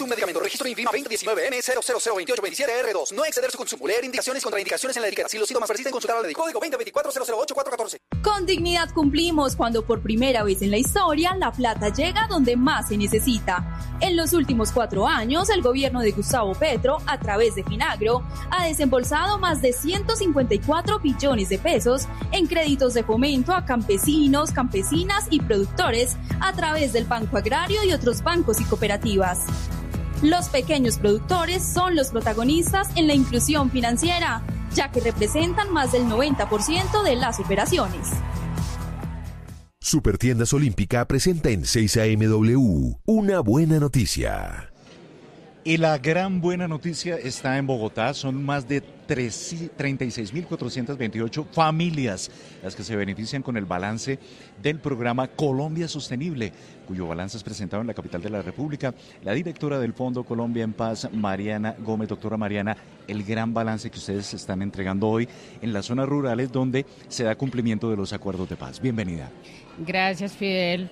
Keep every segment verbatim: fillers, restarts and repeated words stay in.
un medicamento. Registro INVIMA veinte diecinueve N cero cero cero veintiocho veintisiete R dos. No exceder su consumo. Leer indicaciones y contraindicaciones en la etiqueta. Si los síntomas persisten, consultar al médico. Código veinte veinticuatro cero cero ocho cuatro catorce. Con dignidad cumplimos cuando por primera vez en la historia la plata llega donde más se necesita. En los últimos cuatro años, el gobierno de Gustavo Petro, a través de Finagro, ha desembolsado más de ciento cincuenta y cuatro billones de pesos en créditos de fomento a campesinos, campesinas y productores a través del Banco Agrario y otros bancos y cooperativas. Los pequeños productores son los protagonistas en la inclusión financiera, ya que representan más del noventa por ciento de las operaciones. Supertiendas Olímpica presenta en seis A M W una buena noticia. Y la gran buena noticia está en Bogotá. Son más de treinta y seis mil cuatrocientas veintiocho familias las que se benefician con el balance del programa Colombia Sostenible, cuyo balance es presentado en la capital de la República. La directora del Fondo Colombia en Paz, Mariana Gómez. Doctora Mariana, el gran balance que ustedes están entregando hoy en las zonas rurales donde se da cumplimiento de los acuerdos de paz. Bienvenida. Gracias, Fidel.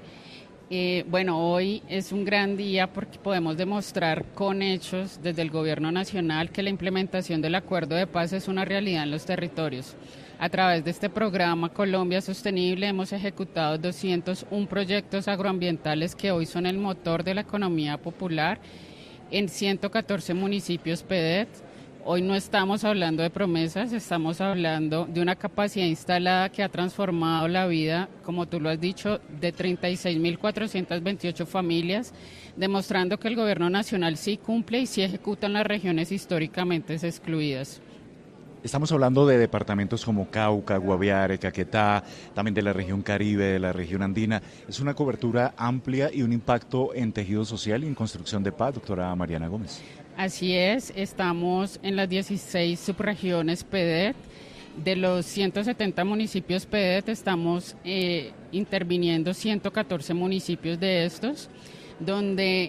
Eh, bueno, hoy es un gran día porque podemos demostrar con hechos desde el Gobierno Nacional que la implementación del Acuerdo de Paz es una realidad en los territorios. A través de este programa Colombia Sostenible hemos ejecutado doscientos uno proyectos agroambientales que hoy son el motor de la economía popular en ciento catorce municipios P D E T. Hoy no estamos hablando de promesas, estamos hablando de una capacidad instalada que ha transformado la vida, como tú lo has dicho, de treinta y seis mil cuatrocientas veintiocho familias, demostrando que el gobierno nacional sí cumple y sí ejecuta en las regiones históricamente excluidas. Estamos hablando de departamentos como Cauca, Guaviare, Caquetá, también de la región Caribe, de la región andina. Es una cobertura amplia y un impacto en tejido social y en construcción de paz, doctora Mariana Gómez. Así es, estamos en las dieciséis subregiones P D E T. De los ciento setenta municipios P D E T estamos eh, interviniendo ciento catorce municipios de estos, donde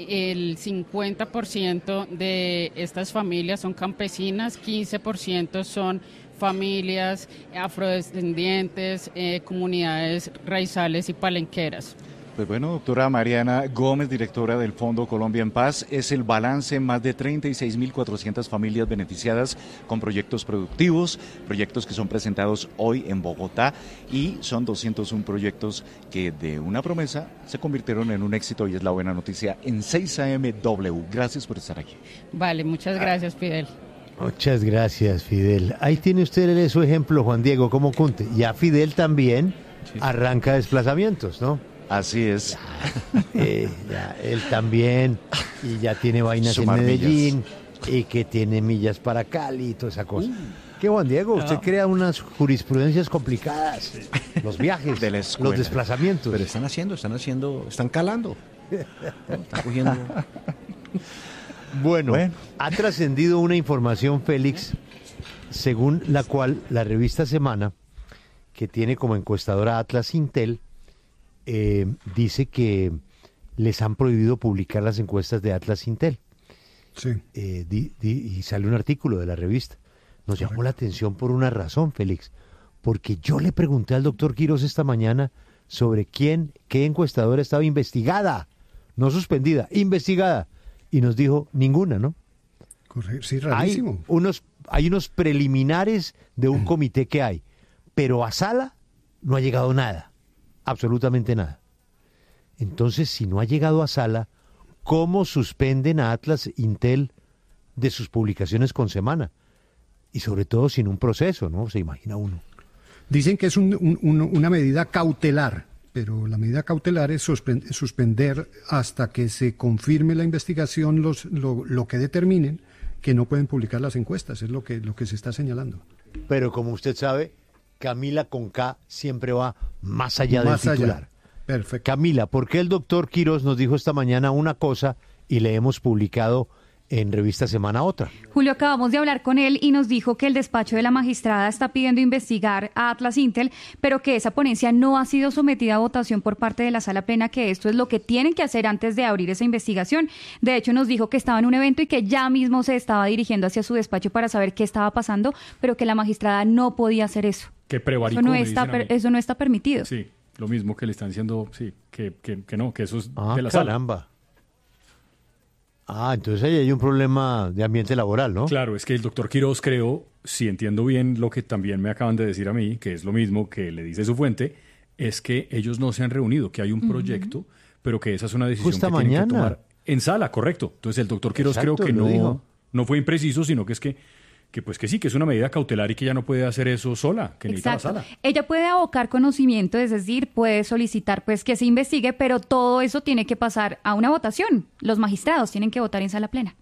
el cincuenta por ciento de estas familias son campesinas, quince por ciento son familias afrodescendientes, eh, comunidades raizales y palenqueras. Pues bueno, doctora Mariana Gómez, directora del Fondo Colombia en Paz, es el balance: más de treinta y seis mil cuatrocientas familias beneficiadas con proyectos productivos, proyectos que son presentados hoy en Bogotá, y son doscientos uno proyectos que de una promesa se convirtieron en un éxito, y es la buena noticia en seis A M W. Gracias por estar aquí. Vale, muchas gracias, Fidel. Muchas gracias, Fidel. Ahí tiene usted su ejemplo, Juan Diego, cómo cunte. Ya Fidel también sí. arranca desplazamientos, ¿no? Así es. Ya, eh, ya, él también, y ya tiene vainas Sumar en Medellín, millas. Y que tiene millas para Cali y toda esa cosa. Uh, ¿Qué, Juan Diego? Usted no. crea unas jurisprudencias complicadas. Sí. Los viajes, de los desplazamientos. Pero están haciendo, están haciendo, están calando. No, están cogiendo. Bueno, bueno, ha trascendido una información, Félix, según la cual la revista Semana, que tiene como encuestadora Atlas Intel, Eh, dice que les han prohibido publicar las encuestas de Atlas Intel. Sí. Eh, di, di, y sale un artículo de la revista. Nos llamó la atención por una razón, Félix, porque yo le pregunté al doctor Quirós esta mañana sobre quién, qué encuestadora estaba investigada, no suspendida, investigada, y nos dijo ninguna, ¿no? Correcto, sí, rarísimo. Hay unos, hay unos preliminares de un comité que hay, pero a sala no ha llegado nada. Absolutamente nada. Entonces, si no ha llegado a sala, ¿cómo suspenden a Atlas Intel de sus publicaciones con Semana? Y sobre todo sin un proceso, ¿no? Se imagina uno. Dicen que es un, un, un, una medida cautelar, pero la medida cautelar es suspender hasta que se confirme la investigación los, lo, lo que determinen que no pueden publicar las encuestas, es lo que, lo que se está señalando. Pero como usted sabe, Camila con K siempre va más allá más del titular. Allá. Perfecto. Camila, ¿por qué el doctor Quirós nos dijo esta mañana una cosa y le hemos publicado en Revista Semana otra? Julio, acabamos de hablar con él y nos dijo que el despacho de la magistrada está pidiendo investigar a Atlas Intel, pero que esa ponencia no ha sido sometida a votación por parte de la Sala Plena, que esto es lo que tienen que hacer antes de abrir esa investigación. De hecho, nos dijo que estaba en un evento y que ya mismo se estaba dirigiendo hacia su despacho para saber qué estaba pasando, pero que la magistrada no podía hacer eso. Que prevaricó, eso no está per, eso no está permitido. Sí, lo mismo que le están diciendo, sí, que, que, que no, que eso es ah, de la caramba. sala. Ah, entonces ahí hay un problema de ambiente laboral, ¿no? Claro, es que el doctor Quiroz, creo, si entiendo bien lo que también me acaban de decir a mí, que es lo mismo que le dice su fuente, es que ellos no se han reunido, que hay un proyecto, uh-huh. pero que esa es una decisión Justa que mañana. tienen que tomar en sala, correcto. Entonces el doctor Quiroz Exacto, creo que lo no, dijo. no fue impreciso, sino que es que, que pues que sí, que es una medida cautelar y que ella no puede hacer eso sola, que necesita la Exacto. sala. Ella puede abocar conocimiento, es decir, puede solicitar pues que se investigue, pero todo eso tiene que pasar a una votación. Los magistrados tienen que votar en sala plena.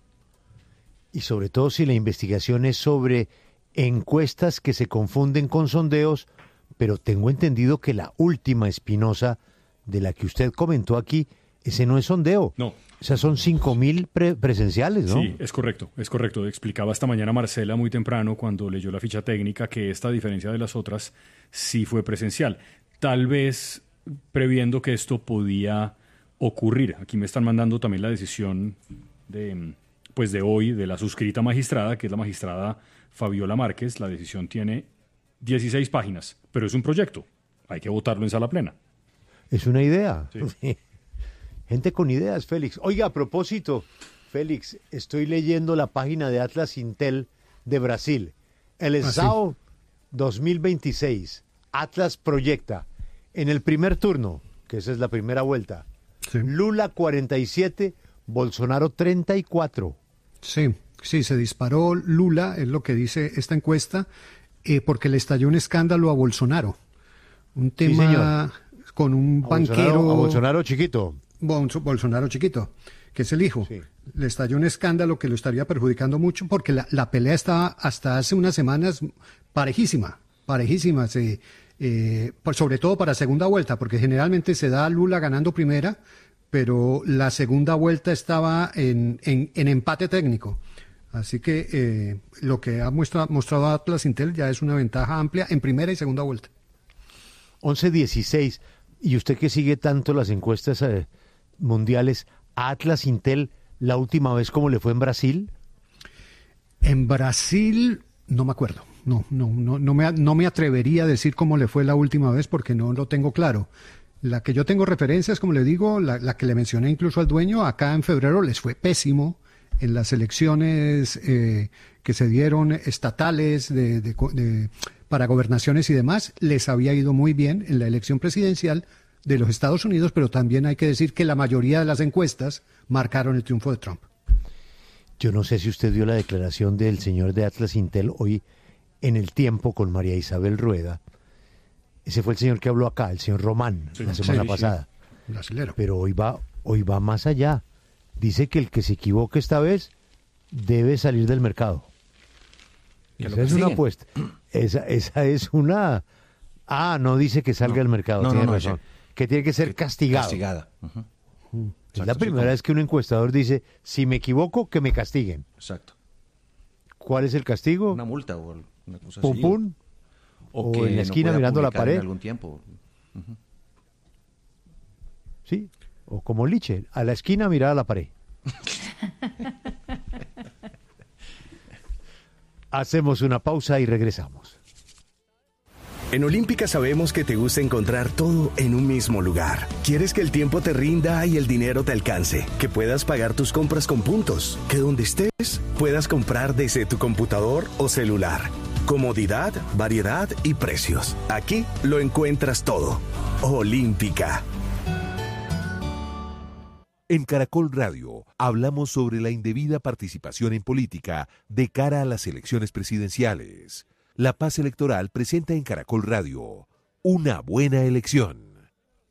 Y sobre todo si la investigación es sobre encuestas que se confunden con sondeos, pero tengo entendido que la última, Espinosa, de la que usted comentó aquí, ese no es sondeo. No. O sea, son cinco mil pre- presenciales, ¿no? Sí, es correcto, es correcto. Explicaba esta mañana Marcela muy temprano cuando leyó la ficha técnica que esta, a diferencia de las otras, sí fue presencial. Tal vez previendo que esto podía ocurrir. Aquí me están mandando también la decisión de, pues de hoy de la suscrita magistrada, que es la magistrada Fabiola Márquez. La decisión tiene dieciséis páginas, pero es un proyecto. Hay que votarlo en sala plena. Es una idea. Sí. Gente con ideas, Félix. Oiga, a propósito, Félix, estoy leyendo la página de Atlas Intel de Brasil. El S A O dos mil veintiséis. Atlas proyecta en el primer turno, que esa es la primera vuelta, sí. Lula cuarenta y siete, Bolsonaro treinta y cuatro. Sí, sí, se disparó Lula, es lo que dice esta encuesta, eh, porque le estalló un escándalo a Bolsonaro. Un tema sí, con un a banquero... Bolsonaro, a Bolsonaro chiquito. Bolsonaro chiquito, que es el hijo. Sí. Le estalló un escándalo que lo estaría perjudicando mucho porque la, la pelea estaba hasta hace unas semanas parejísima, parejísima, sí, eh, por, sobre todo para segunda vuelta, porque generalmente se da a Lula ganando primera, pero la segunda vuelta estaba en, en, en empate técnico. Así que eh, lo que ha muestra, mostrado Atlas Intel ya es una ventaja amplia en primera y segunda vuelta. once dieciséis. Y usted que sigue tanto las encuestas eh, mundiales, Atlas Intel, la última vez cómo le fue en Brasil. En Brasil no me acuerdo. No, no, no, no me, no me atrevería a decir cómo le fue la última vez porque no lo tengo claro. La que yo tengo referencias, como le digo, la, la que le mencioné incluso al dueño, acá en febrero les fue pésimo en las elecciones eh, que se dieron estatales de, de, de, para gobernaciones y demás. Les había ido muy bien en la elección presidencial de los Estados Unidos, pero también hay que decir que la mayoría de las encuestas marcaron el triunfo de Trump. Yo no sé si usted vio la declaración del señor de Atlas Intel hoy en El Tiempo con María Isabel Rueda. Ese fue el señor que habló acá, el señor Román, sí, la semana sí, pasada. Sí. Pero hoy va, hoy va más allá. Dice que el que se equivoque esta vez debe salir del mercado. Esa es una apuesta. Esa, esa es una... Ah, no dice que salga no, del mercado, no, tiene no, no, razón. Sí. Que tiene que ser castigado. Castigada. Uh-huh. Uh, es Exacto, la primera sí, vez que un encuestador dice, si me equivoco, que me castiguen. Exacto. ¿Cuál es el castigo? Una multa o una cosa ¿Pum, así. Pum, o, o en la esquina no mirando la pared. En algún tiempo. Uh-huh. Sí, o como Liche, a la esquina mirar a la pared. Hacemos una pausa y regresamos. En Olímpica sabemos que te gusta encontrar todo en un mismo lugar. Quieres que el tiempo te rinda y el dinero te alcance, que puedas pagar tus compras con puntos, que donde estés puedas comprar desde tu computador o celular. Comodidad, variedad y precios. Aquí lo encuentras todo. Olímpica. En Caracol Radio hablamos sobre la indebida participación en política de cara a las elecciones presidenciales. La Paz Electoral presenta en Caracol Radio una buena elección.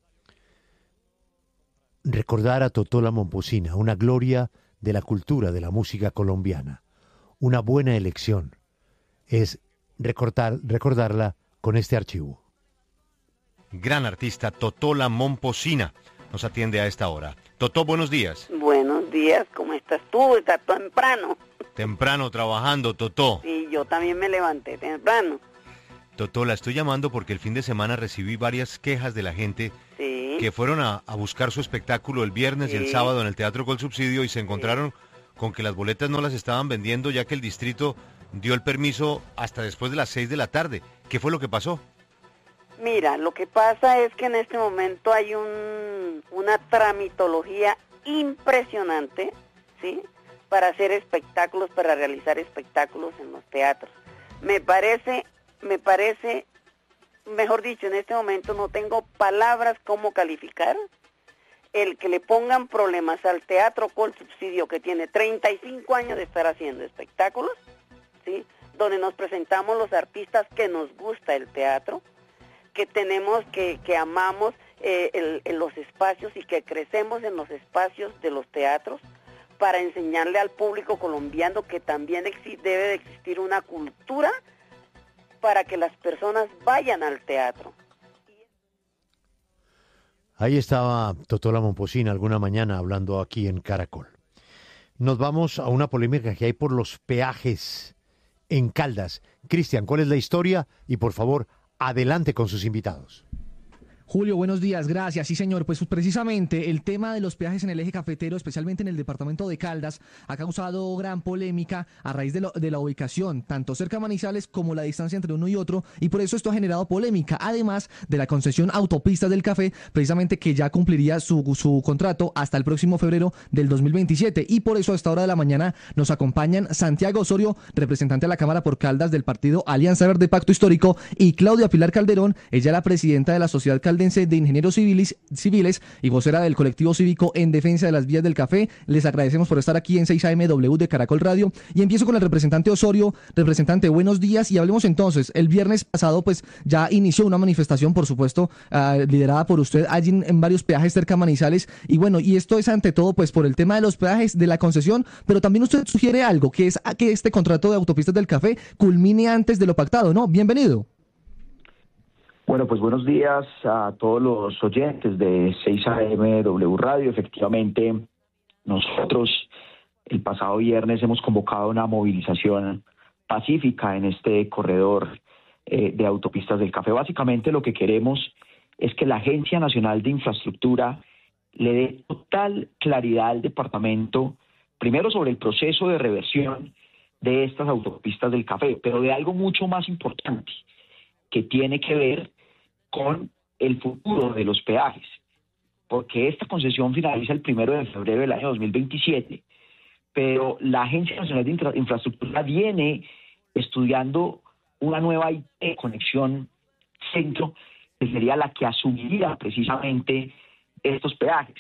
Recordar a Totó la Momposina, una gloria de la cultura de la música colombiana. Una buena elección es recordar, recordarla con este archivo. Gran artista Totó la Momposina nos atiende a esta hora. Totó, buenos días. Buenos días, ¿cómo estás tú? Estás temprano. Temprano trabajando, Totó. Sí, yo también me levanté temprano. Totó, la estoy llamando porque el fin de semana recibí varias quejas de la gente sí. que fueron a, a buscar su espectáculo el viernes sí. y el sábado en el Teatro Colsubsidio y se encontraron sí. con que las boletas no las estaban vendiendo ya que el distrito dio el permiso hasta después de las seis de la tarde. ¿Qué fue lo que pasó? Mira, lo que pasa es que en este momento hay un, una tramitología impresionante, ¿sí? Para hacer espectáculos, para realizar espectáculos en los teatros. Me parece, me parece, mejor dicho, en este momento no tengo palabras cómo calificar el que le pongan problemas al Teatro Colsubsidio, que tiene treinta y cinco años de estar haciendo espectáculos, ¿sí? Donde nos presentamos los artistas que nos gusta el teatro, que tenemos, que, que amamos eh, el, el los espacios y que crecemos en los espacios de los teatros, para enseñarle al público colombiano que también exi- debe de existir una cultura para que las personas vayan al teatro. Ahí estaba Totola Momposina alguna mañana hablando aquí en Caracol. Nos vamos a una polémica que hay por los peajes en Caldas. Cristian, ¿cuál es la historia? Y por favor, adelante con sus invitados. Julio, buenos días, gracias. Sí, señor, pues precisamente el tema de los peajes en el eje cafetero, especialmente en el departamento de Caldas, ha causado gran polémica a raíz de, lo, de la ubicación, tanto cerca a Manizales como la distancia entre uno y otro, y por eso esto ha generado polémica, además de la concesión Autopistas del Café, precisamente que ya cumpliría su, su contrato hasta el próximo febrero del dos mil veintisiete, y por eso a esta hora de la mañana nos acompañan Santiago Osorio, representante de la Cámara por Caldas del partido Alianza Verde Pacto Histórico, y Claudia Pilar Calderón, ella la presidenta de la Sociedad Caldense de Ingenieros Civiles, civiles y vocera del colectivo cívico en defensa de las vías del café. Les agradecemos por estar aquí en seis A M W de Caracol Radio, y empiezo con el representante Osorio. Representante, buenos días, y hablemos entonces. El viernes pasado pues ya inició una manifestación, por supuesto, uh, liderada por usted allí en, en varios peajes cerca a Manizales, y bueno, y esto es ante todo pues por el tema de los peajes, de la concesión, pero también usted sugiere algo, que es a que este contrato de Autopistas del Café culmine antes de lo pactado, ¿no? Bienvenido. Bueno, pues buenos días a todos los oyentes de seis A M W Radio. Efectivamente, nosotros el pasado viernes hemos convocado una movilización pacífica en este corredor eh, de Autopistas del Café. Básicamente lo que queremos es que la Agencia Nacional de Infraestructura le dé total claridad al departamento, primero sobre el proceso de reversión de estas Autopistas del Café, pero de algo mucho más importante, que tiene que ver con el futuro de los peajes, porque esta concesión finaliza el primero de febrero del año dos mil veintisiete, pero la Agencia Nacional de Infra- Infraestructura viene estudiando una nueva I T, conexión centro, que sería la que asumiría precisamente estos peajes.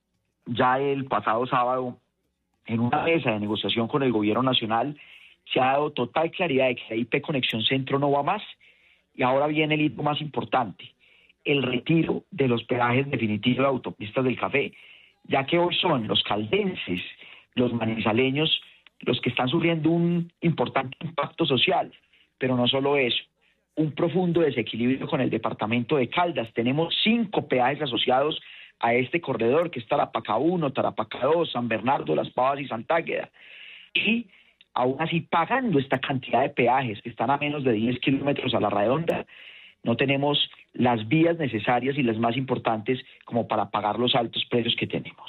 Ya el pasado sábado, en una mesa de negociación con el gobierno nacional, se ha dado total claridad de que la I P Conexión Centro no va más. Y ahora viene el hito más importante, el retiro de los peajes definitivos de Autopistas del Café, ya que hoy son los caldenses, los manizaleños, los que están sufriendo un importante impacto social, pero no solo eso, un profundo desequilibrio con el departamento de Caldas. Tenemos cinco peajes asociados a este corredor, que es Tarapacá uno, Tarapacá dos, San Bernardo, Las Pavas y Santágueda, y aún así pagando esta cantidad de peajes que están a menos de diez kilómetros a la redonda, no tenemos las vías necesarias y las más importantes como para pagar los altos precios que tenemos.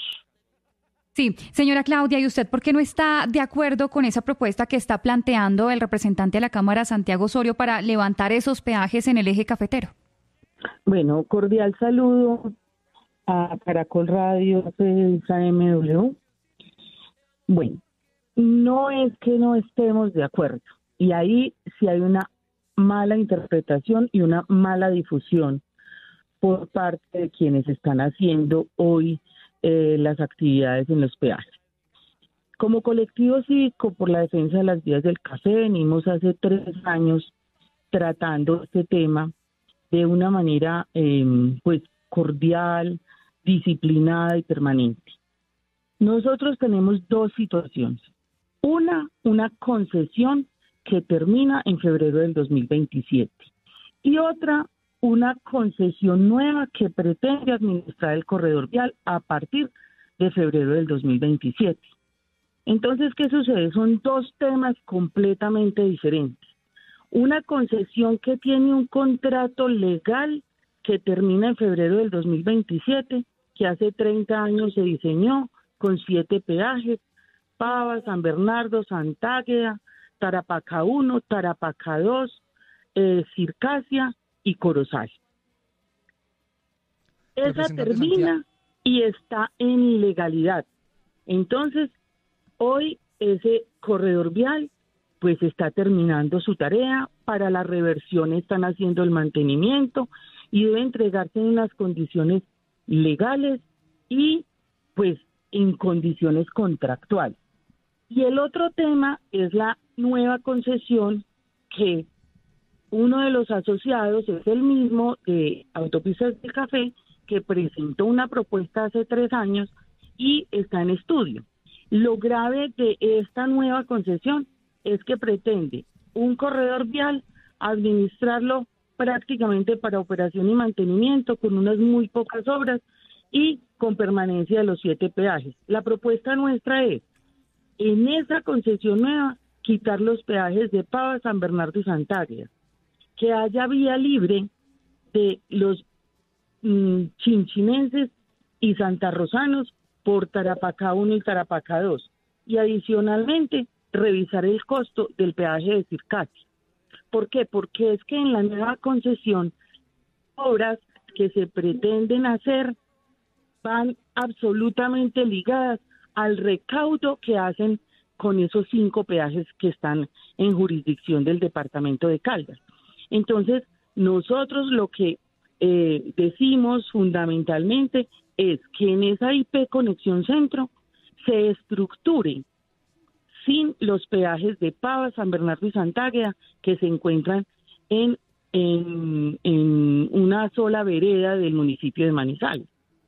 Sí, señora Claudia, ¿y usted por qué no está de acuerdo con esa propuesta que está planteando el representante de la Cámara, Santiago Osorio, para levantar esos peajes en el eje cafetero? Bueno, cordial saludo a Caracol Radio seis A M W. Bueno, no es que no estemos de acuerdo, y ahí sí hay una mala interpretación y una mala difusión por parte de quienes están haciendo hoy eh, las actividades en los peajes. Como colectivo cívico por la defensa de las vías del café, venimos hace tres años tratando este tema de una manera eh, pues cordial, disciplinada y permanente. Nosotros tenemos dos situaciones. Una, una concesión que termina en febrero del dos mil veintisiete, y otra, una concesión nueva que pretende administrar el corredor vial a partir de febrero del dos mil veintisiete. Entonces, ¿qué sucede? Son dos temas completamente diferentes. Una concesión que tiene un contrato legal que termina en febrero del dos mil veintisiete, que hace treinta años se diseñó con siete peajes: Pavas, San Bernardo, Santágueda, Tarapacá uno, Tarapacá dos, eh, Circasia y Corozal. Esa termina y está en ilegalidad. Entonces, Hoy ese corredor vial pues está terminando su tarea, para la reversión están haciendo el mantenimiento y debe entregarse en unas condiciones legales y pues en condiciones contractuales. Y el otro tema es la nueva concesión, que uno de los asociados es el mismo de Autopistas del Café, que presentó una propuesta hace tres años y está en estudio. Lo grave de esta nueva concesión es que pretende un corredor vial administrarlo prácticamente para operación y mantenimiento, con unas muy pocas obras y con permanencia de los siete peajes. La propuesta nuestra es, en esa concesión nueva, quitar los peajes de Pava, San Bernardo y Santa Águeda, que haya vía libre de los mmm, chinchinenses y santarrosanos por Tarapacá uno y Tarapacá dos, y adicionalmente revisar el costo del peaje de Circati. ¿Por qué? Porque es que en la nueva concesión, obras que se pretenden hacer van absolutamente ligadas al recaudo que hacen con esos cinco peajes que están en jurisdicción del departamento de Caldas. Entonces, nosotros lo que eh, decimos fundamentalmente es que en esa I P Conexión Centro se estructure sin los peajes de Pava, San Bernardo y Santa Águeda, que se encuentran en, en, en una sola vereda del municipio de Manizales.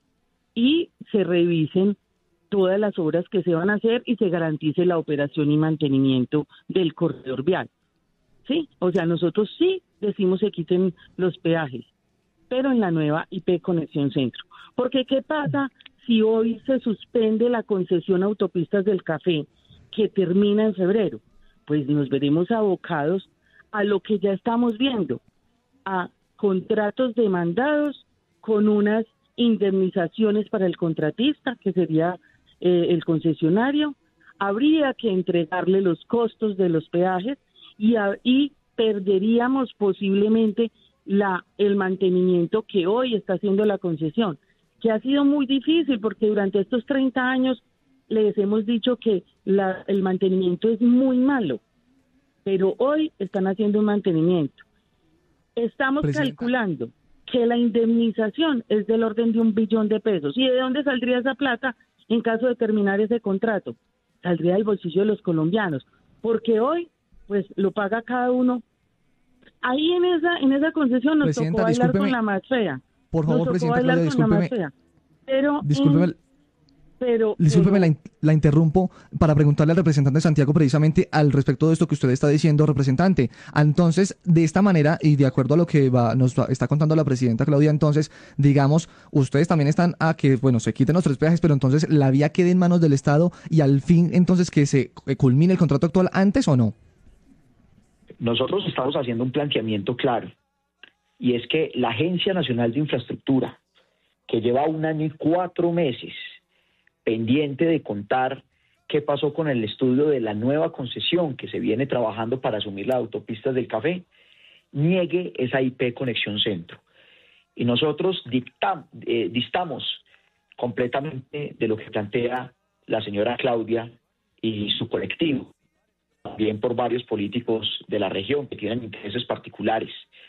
Y se revisen todas las obras que se van a hacer y se garantice la operación y mantenimiento del corredor vial. ¿Sí? O sea, nosotros sí decimos que quiten los peajes, pero en la nueva I P Conexión Centro. Porque ¿qué pasa si hoy se suspende la concesión Autopistas del Café, que termina en febrero? Pues nos veremos abocados a lo que ya estamos viendo, a contratos demandados con unas indemnizaciones para el contratista, que sería eh, el concesionario. Habría que entregarle los costos de los peajes y, a, y perderíamos posiblemente la el mantenimiento que hoy está haciendo la concesión, que ha sido muy difícil porque durante estos treinta años les hemos dicho que la, el mantenimiento es muy malo, pero hoy están haciendo un mantenimiento. Estamos Presidenta. calculando que la indemnización es del orden de un billón de pesos. ¿Y de dónde saldría esa plata en caso de terminar ese contrato? Saldría del bolsillo de los colombianos, porque hoy pues lo paga cada uno. Ahí en esa en esa concesión nos Presidenta, tocó bailar con la más fea. Por favor, nos tocó Presidenta, bailar Claudia, con la más fea. Pero discúlpeme. En, Pero, Discúlpeme, pero... la, la interrumpo para preguntarle al representante de Santiago precisamente al respecto de esto que usted está diciendo, representante. Entonces, de esta manera, y de acuerdo a lo que va, nos va, está contando la presidenta Claudia, entonces, digamos, ustedes también están a que, bueno, se quiten los tres peajes, pero entonces la vía quede en manos del Estado y al fin, entonces, que se culmine el contrato actual antes o no. Nosotros estamos haciendo un planteamiento claro, y es que la Agencia Nacional de Infraestructura, que lleva un año y cuatro meses pendiente de contar qué pasó con el estudio de la nueva concesión que se viene trabajando para asumir las Autopistas del Café, niegue esa I P Conexión Centro. Y nosotros dictam, eh, distamos completamente de lo que plantea la señora Claudia y su colectivo, también por varios políticos de la región que tienen intereses particulares.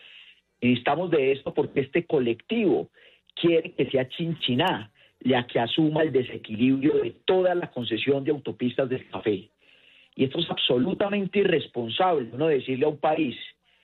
Y distamos de esto porque este colectivo quiere que sea Chinchiná la que asuma el desequilibrio de toda la concesión de Autopistas del Café. Y esto es absolutamente irresponsable, uno decirle a un país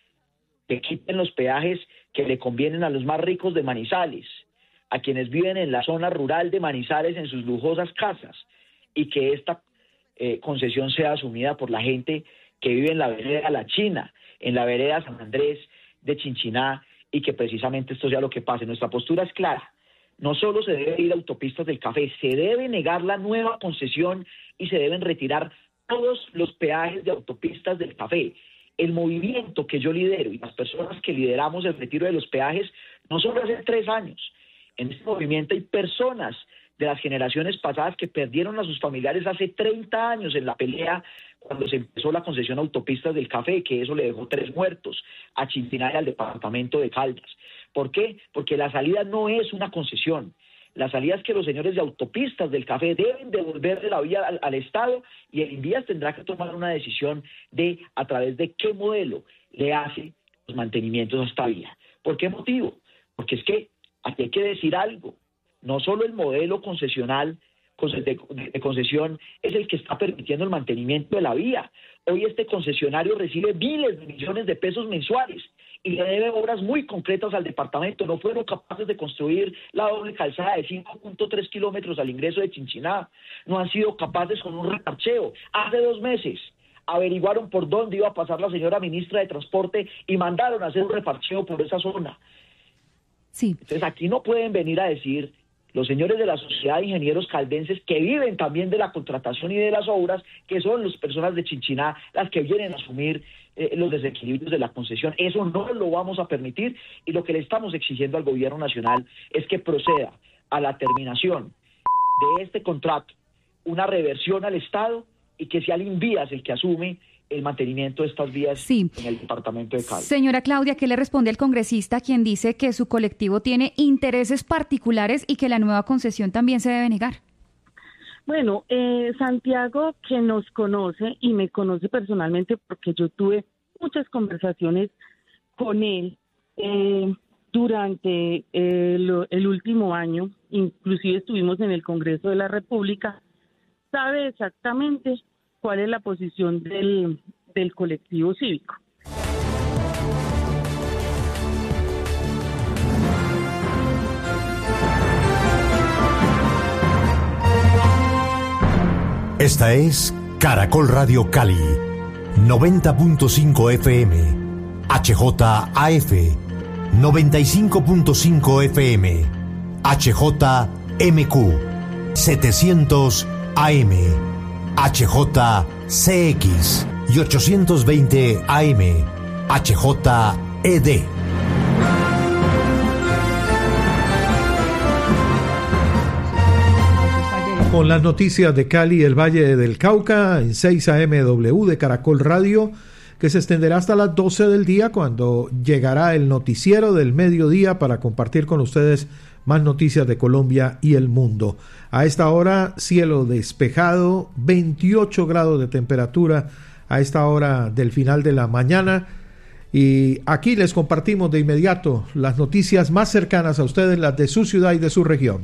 que quiten los peajes que le convienen a los más ricos de Manizales, a quienes viven en la zona rural de Manizales en sus lujosas casas, y que esta eh, concesión sea asumida por la gente que vive en la vereda La China, en la vereda San Andrés de Chinchiná, y que precisamente esto sea lo que pase. Nuestra postura es clara. No solo se debe ir a Autopistas del Café, se debe negar la nueva concesión y se deben retirar todos los peajes de Autopistas del Café. El movimiento que yo lidero y las personas que lideramos el retiro de los peajes no solo hace tres años. En este movimiento hay personas de las generaciones pasadas que perdieron a sus familiares hace treinta años en la pelea cuando se empezó la concesión Autopistas del Café, que eso le dejó tres muertos a Chinchiná y al departamento de Caldas. ¿Por qué? Porque la salida no es una concesión. La salida es que los señores de autopistas del café deben devolverle la vía al, al Estado, y el Invías tendrá que tomar una decisión de a través de qué modelo le hace los mantenimientos a esta vía. ¿Por qué motivo? Porque es que aquí hay que decir algo. No solo el modelo concesional de, de concesión es el que está permitiendo el mantenimiento de la vía. Hoy este concesionario recibe miles de millones de pesos mensuales y le debe obras muy concretas al departamento. No fueron capaces de construir la doble calzada de cinco punto tres kilómetros al ingreso de Chinchiná. No han sido capaces con un reparcheo. Hace dos meses averiguaron por dónde iba a pasar la señora ministra de Transporte y mandaron a hacer un reparcheo por esa zona. Sí. Entonces aquí no pueden venir a decir los señores de la Sociedad de Ingenieros Caldenses, que viven también de la contratación y de las obras, que son las personas de Chinchiná las que vienen a asumir eh, los desequilibrios de la concesión. Eso no lo vamos a permitir, y lo que le estamos exigiendo al gobierno nacional es que proceda a la terminación de este contrato, una reversión al Estado, y que sea el Invías el que asume el mantenimiento de estas vías sí. en el departamento de Cali. Señora Claudia, ¿qué le responde al congresista quien dice que su colectivo tiene intereses particulares y que la nueva concesión también se debe negar? Bueno, eh, Santiago, que nos conoce y me conoce personalmente porque yo tuve muchas conversaciones con él eh, durante el, el último año, inclusive estuvimos en el Congreso de la República, sabe exactamente cuál es la posición del, del colectivo cívico. Esta es Caracol Radio Cali, noventa punto cinco F M, H J A F, noventa y cinco punto cinco F M, H J M Q, setecientos A M, H J C X y ochocientos veinte A M, H J E D. Con las noticias de Cali y el Valle del Cauca en seis A M W de Caracol Radio, que se extenderá hasta las doce del día, cuando llegará el noticiero del mediodía para compartir con ustedes más noticias de Colombia y el mundo. A esta hora, cielo despejado, veintiocho grados de temperatura a esta hora del final de la mañana. Y aquí les compartimos de inmediato las noticias más cercanas a ustedes, las de su ciudad y de su región.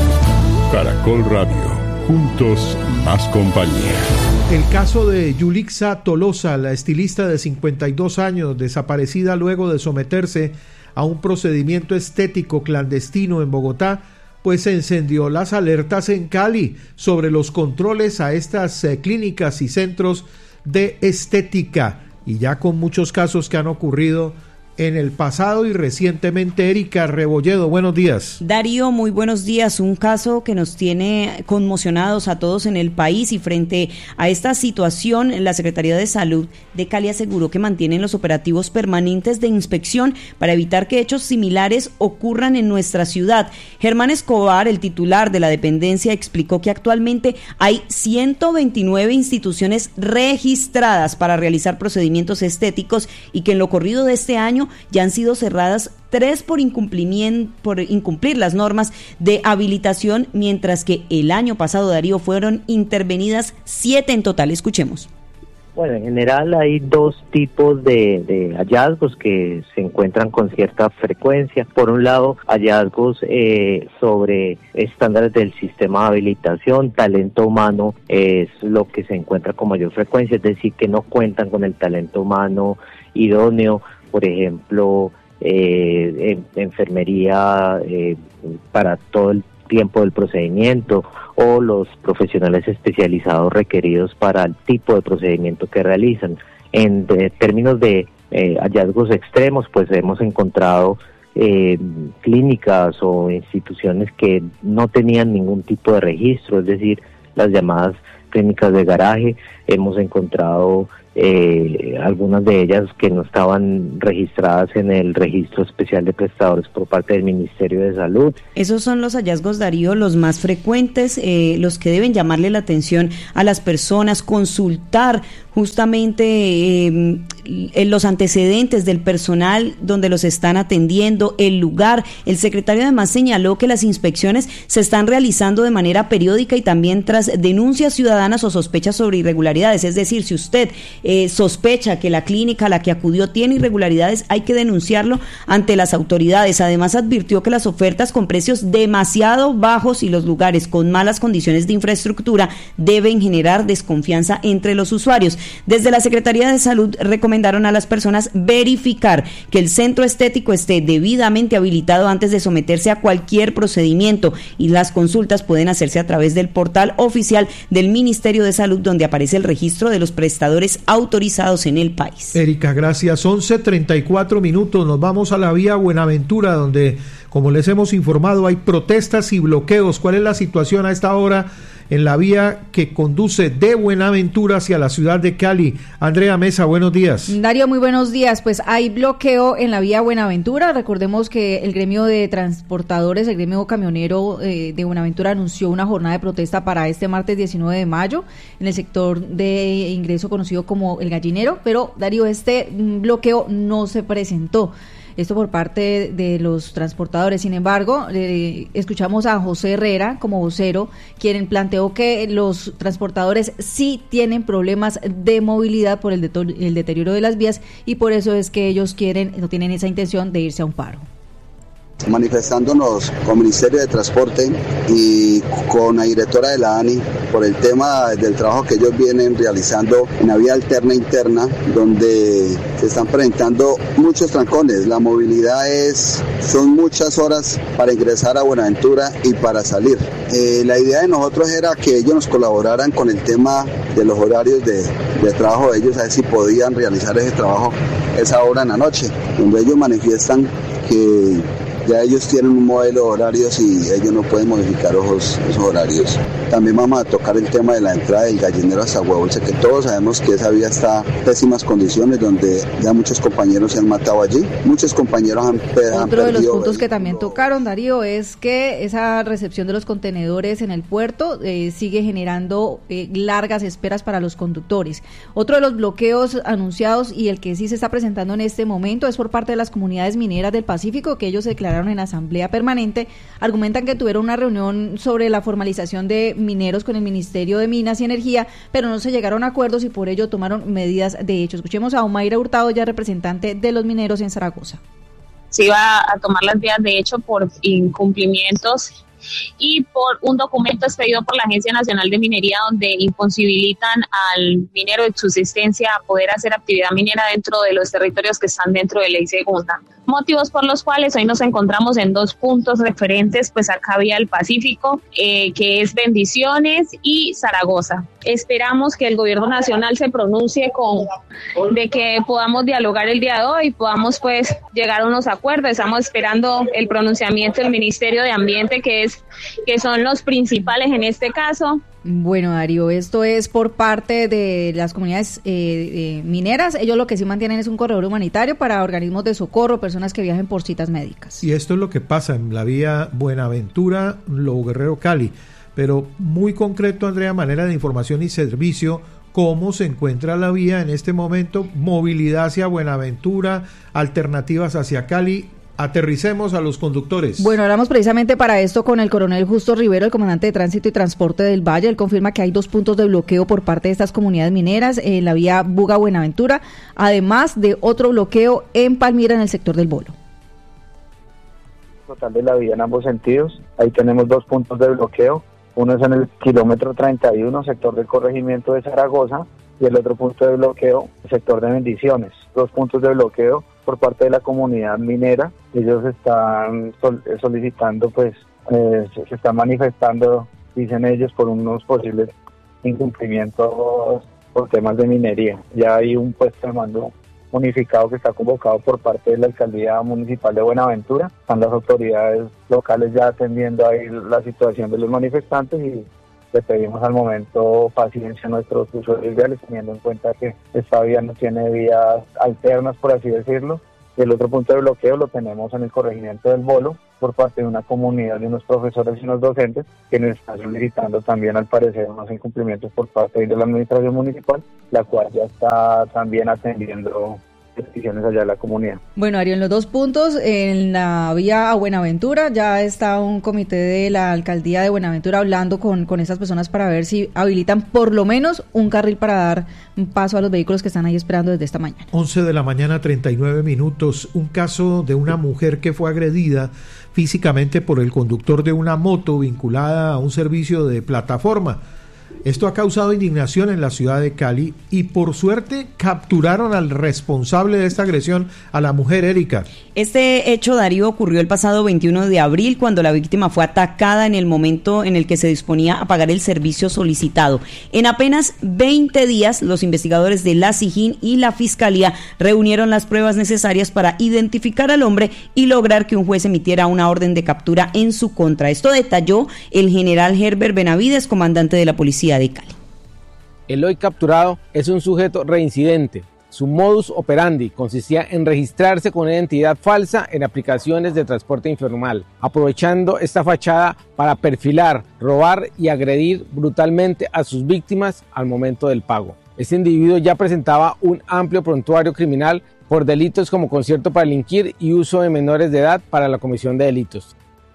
Caracol Radio, juntos más compañía. El caso de Yulixa Tolosa, la estilista de cincuenta y dos años, desaparecida luego de someterse a un procedimiento estético clandestino en Bogotá, pues se encendió las alertas en Cali sobre los controles a estas eh, clínicas y centros de estética, y ya con muchos casos que han ocurrido en el pasado y recientemente. Erika Rebolledo, buenos días. Darío, muy buenos días. Un caso que nos tiene conmocionados a todos en el país, y frente a esta situación, la Secretaría de Salud de Cali aseguró que mantienen los operativos permanentes de inspección para evitar que hechos similares ocurran en nuestra ciudad. Germán Escobar, el titular de la dependencia, explicó que actualmente hay ciento veintinueve instituciones registradas para realizar procedimientos estéticos, y que en lo corrido de este año ya han sido cerradas tres por incumplimiento, por incumplir las normas de habilitación, mientras que el año pasado, Darío, fueron intervenidas siete en total. Escuchemos. Bueno, en general hay dos tipos de, de hallazgos que se encuentran con cierta frecuencia. Por un lado, hallazgos eh, sobre estándares del sistema de habilitación. Talento humano es lo que se encuentra con mayor frecuencia, es decir, que no cuentan con el talento humano idóneo. Por ejemplo, eh, en, enfermería eh, para todo el tiempo del procedimiento, o los profesionales especializados requeridos para el tipo de procedimiento que realizan. En de, términos de eh, hallazgos extremos, pues hemos encontrado eh, clínicas o instituciones que no tenían ningún tipo de registro, es decir, las llamadas clínicas de garaje. Hemos encontrado Eh, algunas de ellas que no estaban registradas en el registro especial de prestadores por parte del Ministerio de Salud. Esos son los hallazgos, Darío, los más frecuentes, eh, los que deben llamarle la atención a las personas, consultar justamente eh, el, los antecedentes del personal donde los están atendiendo, el lugar. El secretario además señaló que las inspecciones se están realizando de manera periódica y también tras denuncias ciudadanas o sospechas sobre irregularidades. Es decir, si usted eh, sospecha que la clínica a la que acudió tiene irregularidades, hay que denunciarlo ante las autoridades. Además, advirtió que las ofertas con precios demasiado bajos y los lugares con malas condiciones de infraestructura deben generar desconfianza entre los usuarios. Desde la Secretaría de Salud recomendaron a las personas verificar que el centro estético esté debidamente habilitado antes de someterse a cualquier procedimiento, y las consultas pueden hacerse a través del portal oficial del Ministerio de Salud, donde aparece el registro de los prestadores autorizados en el país. Erika, gracias. once treinta y cuatro minutos, nos vamos a la vía Buenaventura, donde, como les hemos informado, hay protestas y bloqueos. ¿Cuál es la situación a esta hora en la vía que conduce de Buenaventura hacia la ciudad de Cali? Andrea Mesa, buenos días. Darío, muy buenos días. Pues hay bloqueo en la vía Buenaventura. Recordemos que el gremio de transportadores, el gremio camionero eh, de Buenaventura anunció una jornada de protesta para este martes diecinueve de mayo en el sector de ingreso conocido como El Gallinero, pero Darío, este bloqueo no se presentó. Esto por parte de los transportadores. Sin embargo, eh, escuchamos a José Herrera como vocero, quien planteó que los transportadores sí tienen problemas de movilidad por el, de- el deterioro de las vías, y por eso es que ellos quieren, no tienen esa intención de irse a un paro. Manifestándonos con Ministerio de Transporte y con la directora de la ANI por el tema del trabajo que ellos vienen realizando en la vía alterna interna, donde se están presentando muchos trancones. La movilidad es, son muchas horas para ingresar a Buenaventura y para salir. Eh, la idea de nosotros era que ellos nos colaboraran con el tema de los horarios de, de trabajo de ellos, a ver si podían realizar ese trabajo esa hora en la noche, donde ellos manifiestan que ya ellos tienen un modelo de horarios y ellos no pueden modificar esos, esos horarios. También vamos a tocar el tema de la entrada del Gallinero hasta Huevolce, que todos sabemos que esa vía está en pésimas condiciones, donde ya muchos compañeros se han matado allí, muchos compañeros han, han Otro perdido. de los puntos que también tocaron, Darío, es que esa recepción de los contenedores en el puerto eh, sigue generando eh, largas esperas para los conductores. Otro de los bloqueos anunciados, y el que sí se está presentando en este momento, es por parte de las comunidades mineras del Pacífico, que ellos declararon en asamblea permanente. Argumentan que tuvieron una reunión sobre la formalización de mineros con el Ministerio de Minas y Energía, pero no se llegaron a acuerdos y por ello tomaron medidas de hecho. Escuchemos a Omaira Hurtado, ya representante de los mineros en Zaragoza. Se iba a tomar las vías de hecho por incumplimientos y por un documento expedido por la Agencia Nacional de Minería, donde imposibilitan al minero de subsistencia a poder hacer actividad minera dentro de los territorios que están dentro de ley segunda. Motivos por los cuales hoy nos encontramos en dos puntos referentes, pues acá vía el Pacífico, eh, que es Bendiciones y Zaragoza. Esperamos que el gobierno nacional se pronuncie con de que podamos dialogar el día de hoy, podamos pues llegar a unos acuerdos. Estamos esperando el pronunciamiento del Ministerio de Ambiente, que es que son los principales en este caso. Bueno, Darío, esto es por parte de las comunidades eh, eh, mineras. Ellos lo que sí mantienen es un corredor humanitario para organismos de socorro, personas que viajen por citas médicas. Y esto es lo que pasa en la vía Buenaventura, Lobo Guerrero, Cali. Pero muy concreto, Andrea, manera de información y servicio, ¿cómo se encuentra la vía en este momento? Movilidad hacia Buenaventura, alternativas hacia Cali. Aterricemos a los conductores. Bueno, hablamos precisamente para esto con el coronel Justo Rivero, el comandante de Tránsito y Transporte del Valle. Él confirma que hay dos puntos de bloqueo por parte de estas comunidades mineras en la vía Buga-Buenaventura, además de otro bloqueo en Palmira, en el sector del Bolo. Total de la vía en ambos sentidos. Ahí tenemos dos puntos de bloqueo. Uno es en el kilómetro treinta y uno, sector del corregimiento de Zaragoza, y el otro punto de bloqueo, sector de Bendiciones. Dos puntos de bloqueo por parte de la comunidad minera. Ellos están sol- solicitando, pues, eh, se, se están manifestando, dicen ellos, por unos posibles incumplimientos por temas de minería. Ya hay un puesto de mando unificado que está convocado por parte de la Alcaldía Municipal de Buenaventura. Están las autoridades locales ya atendiendo ahí la situación de los manifestantes y le pedimos al momento paciencia a nuestros usuarios viales, teniendo en cuenta que esta vía no tiene vías alternas, por así decirlo. Y el otro punto de bloqueo lo tenemos en el corregimiento del Bolo, por parte de una comunidad de unos profesores y unos docentes que nos están solicitando también, al parecer, unos incumplimientos por parte de la administración municipal, la cual ya está también atendiendo peticiones allá de la comunidad. Bueno, Ariel, en los dos puntos, en la vía a Buenaventura ya está un comité de la alcaldía de Buenaventura hablando con, con estas personas para ver si habilitan por lo menos un carril para dar un paso a los vehículos que están ahí esperando desde esta mañana. once de la mañana, treinta y nueve minutos. Un caso de una mujer que fue agredida físicamente por el conductor de una moto vinculada a un servicio de plataforma. Esto ha causado indignación en la ciudad de Cali y por suerte capturaron al responsable de esta agresión, a la mujer Erika. Este hecho, Darío, ocurrió el pasado veintiuno de abril cuando la víctima fue atacada en el momento en el que se disponía a pagar el servicio solicitado. En apenas veinte días, los investigadores de la SIJIN y la Fiscalía reunieron las pruebas necesarias para identificar al hombre y lograr que un juez emitiera una orden de captura en su contra. Esto detalló el general Herbert Benavides, comandante de la Policía de Cali. El hoy capturado es un sujeto reincidente. Su modus operandi consistía en registrarse con una identidad falsa en aplicaciones de transporte informal, aprovechando esta fachada para perfilar, robar y agredir brutalmente a sus víctimas al momento del pago. Este individuo ya presentaba un amplio prontuario criminal por delitos como concierto para delinquir y uso de menores de edad para la comisión de delitos.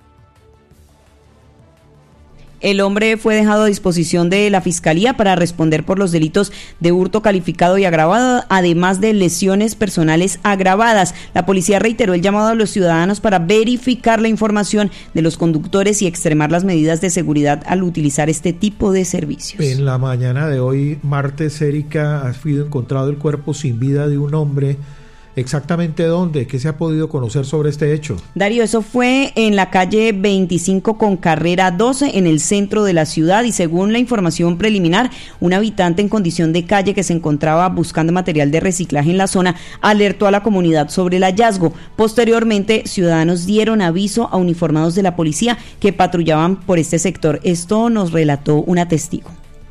El hombre fue dejado a disposición de la Fiscalía para responder por los delitos de hurto calificado y agravado, además de lesiones personales agravadas. La policía reiteró el llamado a los ciudadanos para verificar la información de los conductores y extremar las medidas de seguridad al utilizar este tipo de servicios. En la mañana de hoy, martes, Erika, ha sido encontrado el cuerpo sin vida de un hombre. ¿Exactamente dónde? ¿Qué se ha podido conocer sobre este hecho? Darío, eso fue en la calle veinticinco con carrera doce en el centro de la ciudad y según la información preliminar, un habitante en condición de calle que se encontraba buscando material de reciclaje en la zona alertó a la comunidad sobre el hallazgo. Posteriormente, ciudadanos dieron aviso a uniformados de la policía que patrullaban por este sector. Esto nos relató una testigo.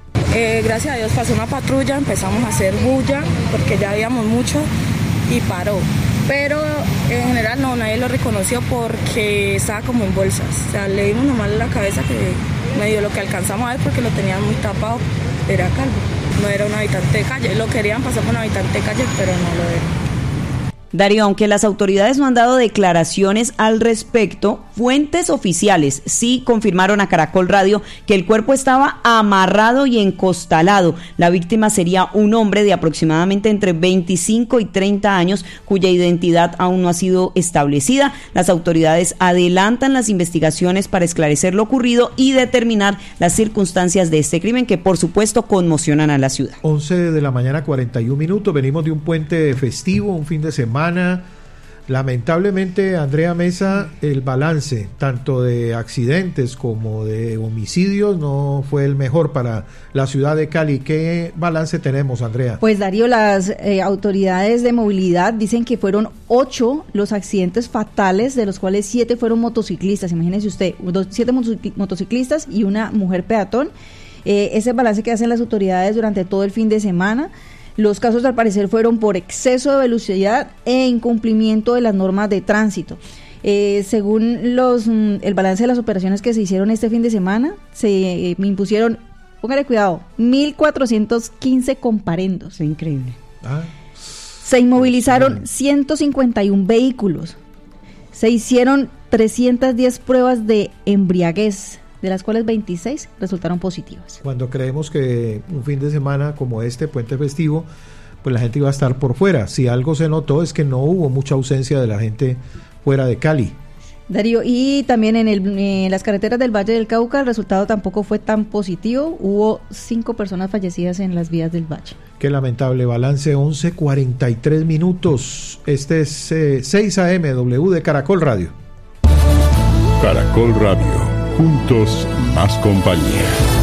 Eh, gracias a Dios pasó una patrulla, empezamos a hacer bulla porque ya habíamos mucho y paró, pero en general no, nadie lo reconoció porque estaba como en bolsas, o sea, le dimos nomás la cabeza que medio lo que alcanzamos a ver porque lo tenían muy tapado, era calvo, no era un habitante de calle, lo querían pasar por un habitante de calle, pero no lo era. Darío, aunque las autoridades no han dado declaraciones al respecto, fuentes oficiales sí confirmaron a Caracol Radio que el cuerpo estaba amarrado y encostalado. La víctima sería un hombre de aproximadamente entre veinticinco y treinta años, cuya identidad aún no ha sido establecida. Las autoridades adelantan las investigaciones para esclarecer lo ocurrido y determinar las circunstancias de este crimen que, por supuesto, conmocionan a la ciudad. once de la mañana, cuarenta y un minutos. Venimos de un puente festivo, un fin de semana. Lamentablemente, Andrea Mesa, el balance tanto de accidentes como de homicidios no fue el mejor para la ciudad de Cali. ¿Qué balance tenemos, Andrea? Pues Darío, las eh, autoridades de movilidad dicen que fueron ocho los accidentes fatales, de los cuales siete fueron motociclistas. Imagínese usted, dos, siete motociclistas y una mujer peatón. Eh, ese es el balance que hacen las autoridades durante todo el fin de semana. Los casos al parecer fueron por exceso de velocidad e incumplimiento de las normas de tránsito. Eh, según los el balance de las operaciones que se hicieron este fin de semana, se eh, impusieron, póngale cuidado, mil cuatrocientos quince comparendos. Es increíble. Ah. Se inmovilizaron ciento cincuenta y uno vehículos. Se hicieron trescientas diez pruebas de embriaguez, de las cuales veintiséis resultaron positivas. Cuando creemos que un fin de semana como este, puente festivo, pues la gente iba a estar por fuera. Si algo se notó es que no hubo mucha ausencia de la gente fuera de Cali. Darío, y también en, el, en las carreteras del Valle del Cauca el resultado tampoco fue tan positivo. Hubo cinco personas fallecidas en las vías del Valle. Qué lamentable balance. Once cuarenta y tres minutos. Este es eh, seis A M W de Caracol Radio. Caracol Radio. Juntos, más compañía.